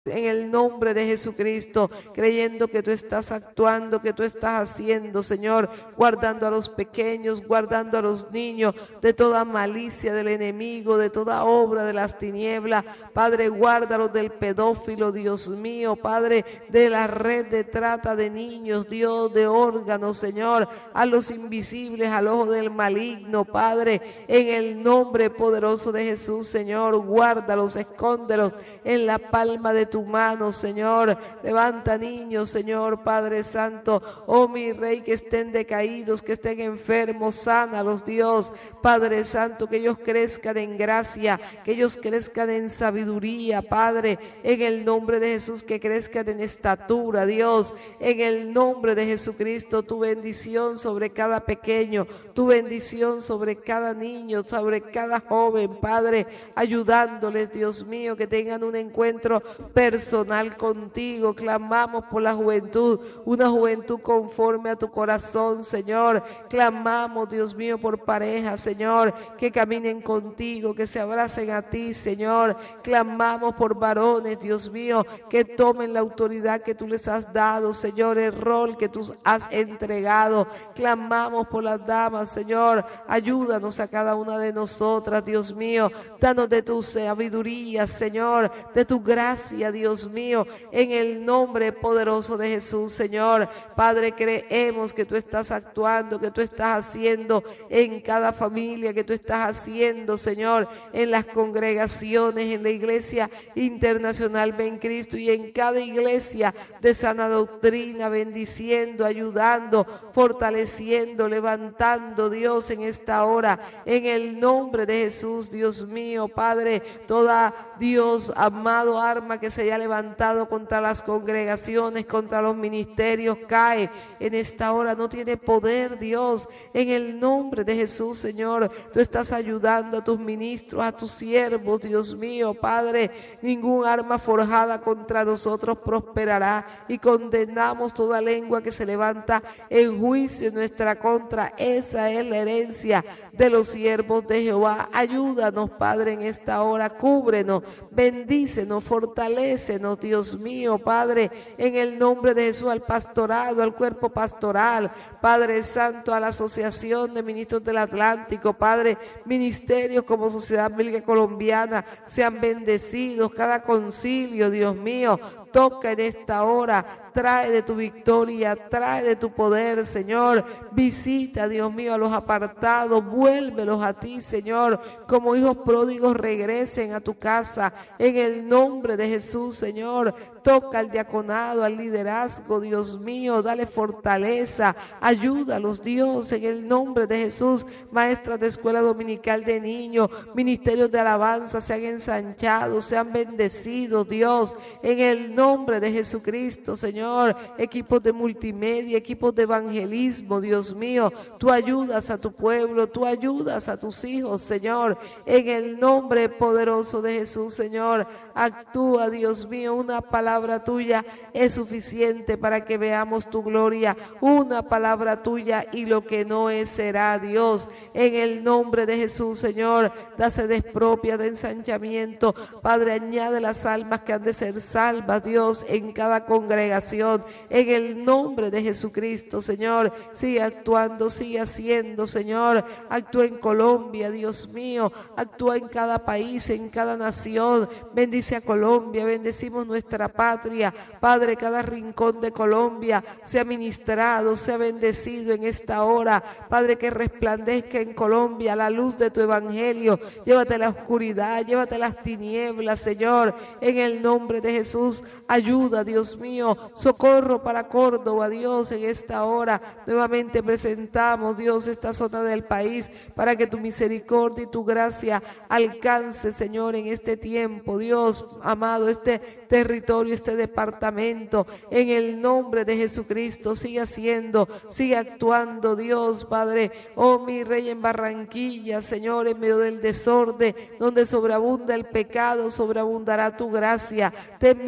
en el nombre de Jesucristo, creyendo que tú estás actuando, que tú estás haciendo, Señor, guardando a los pequeños, guardando a los niños de toda malicia del enemigo, de toda obra de las tinieblas. Padre, guárdalos del pedófilo, Dios mío, Padre, de la red de trata de niños, Dios, de órganos, Señor, a los invisibles, al ojo del maligno, Padre, en el nombre poderoso de Jesús, Señor, guárdalos, escóndelos en la palma de tu mano, Señor. Levanta niños, Señor, Padre Santo, oh mi Rey, que estén decaídos, que estén enfermos, sánalos, Dios, Padre Santo, que ellos crezcan en gracia, que ellos crezcan en sabiduría, Padre, en el nombre de Jesús, que crezcan en estatura, Dios, en el nombre de Jesucristo, tu bendición sobre cada pequeño, tu bendición sobre cada niño, sobre cada joven, Padre, ayudándoles, Dios mío, que tengan un encuentro personal contigo. Clamamos por la juventud, una juventud conforme a tu corazón, Señor. Clamamos, Dios mío, por parejas, Señor, que caminen contigo, que se abracen a ti, Señor. Clamamos por varones, Dios mío, que tomen la autoridad que tú les has dado, Señor, el rol que tú has entregado. Clamamos por las damas, Señor. Ayúdanos a cada una de nosotras, Dios mío. Danos de tu sabiduría, Señor, de tu gracia, Dios mío, en el nombre poderoso de Jesús, Señor. Padre, creemos que tú estás actuando, que tú estás haciendo en cada familia, que tú estás haciendo, Señor, en las congregaciones, en la Iglesia Internacional Ven Cristo y en cada iglesia de sana doctrina, bendiciendo, ayudando, fortaleciendo, levantando, Dios, en esta hora, en el nombre de Jesús, Dios mío, Padre, toda, Dios, amado, arma que se haya levantado contra las congregaciones, contra los ministerios, cae en esta hora, no tiene poder, Dios, en el nombre de Jesús, Señor. Tú estás ayudando a tus ministros, a tus siervos, Dios mío, Padre. Ningún arma forjada contra nosotros prosperará, y condenamos toda lengua que se levanta en juicio en nuestra contra. Esa es la herencia de los siervos de Jehová. Ayúdanos, Padre, en esta hora, cúbrenos, bendícenos, fortalécenos, Dios mío, Padre, en el nombre de Jesús, al pastorado, al cuerpo pastoral, Padre Santo, a la Asociación de Ministros del Atlántico, Padre, ministerios como Sociedad Bíblica Colombiana, sean bendecidos, cada concilio, Dios mío, toca en esta hora, trae de tu victoria, trae de tu poder, Señor. Visita, Dios mío, a los apartados, vuélvelos a ti, Señor, como hijos pródigos regresen a tu casa, en el nombre de Jesús, Señor. Toca al diaconado, al liderazgo, Dios mío, dale fortaleza, ayúdalos, Dios, en el nombre de Jesús. Maestras de escuela dominical de niños, ministerios de alabanza, sean ensanchados, sean bendecidos, Dios, en el nombre de Jesucristo, Señor. Equipos de multimedia, equipos de evangelismo, Dios mío, tú ayudas a tu pueblo, tú ayudas a tus hijos, Señor, en el nombre poderoso de Jesús, Señor. Actúa, Dios mío, una palabra tuya es suficiente para que veamos tu gloria, una palabra tuya y lo que no es será, Dios, en el nombre de Jesús, Señor. Dase despropia de ensanchamiento, Padre, añade las almas que han de ser salvas, Dios, en cada congregación, en el nombre de Jesucristo, Señor. Sigue actuando, sigue haciendo, Señor. Actúa en Colombia, Dios mío, actúa en cada país, en cada nación. Bendice a Colombia, bendecimos nuestra patria, Padre, cada rincón de Colombia sea ministrado, sea bendecido en esta hora, Padre, que resplandezca en Colombia la luz de tu evangelio. Llévate la oscuridad, llévate las tinieblas, Señor, en el nombre de Jesús. Ayuda, Dios mío, socorro para Córdoba, Dios, en esta hora. Nuevamente presentamos, Dios, esta zona del país para que tu misericordia y tu gracia alcance, Señor, en este tiempo, Dios amado, este territorio, este departamento, en el nombre de Jesucristo. Sigue haciendo, sigue actuando, Dios, Padre, oh mi Rey, en Barranquilla, Señor, en medio del desorden, donde sobreabunda el pecado, sobreabundará tu gracia. Ten misericordia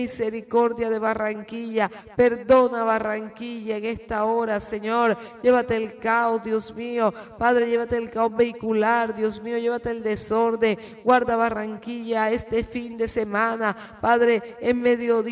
misericordia de Barranquilla. Perdona Barranquilla en esta hora, Señor. Llévate el caos, Dios mío. Padre, llévate el caos vehicular, Dios mío. Llévate el desorden. Guarda Barranquilla este fin de semana, Padre, en medio